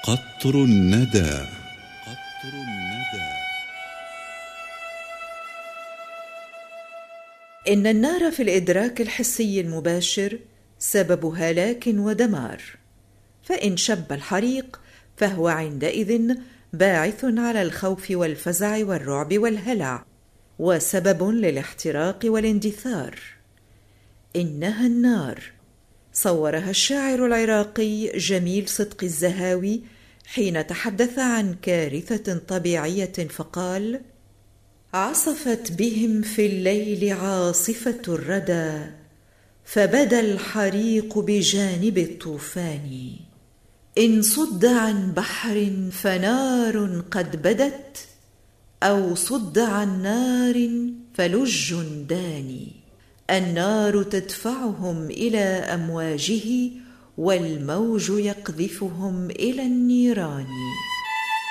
قطر الندى. قطر الندى. إن النار في الإدراك الحسي المباشر سبب هلاك ودمار، فإن شب الحريق فهو عندئذ باعث على الخوف والفزع والرعب والهلع، وسبب للاحتراق والاندثار. إنها النار، صورها الشاعر العراقي جميل صدق الزهاوي حين تحدث عن كارثة طبيعية فقال: عصفت بهم في الليل عاصفة الردى، فبدا الحريق بجانب الطوفان. إن صد عن بحر فنار قد بدت، أو صد عن نار فلج داني. النار تدفعهم إلى أمواجه، والموج يقذفهم إلى النيران.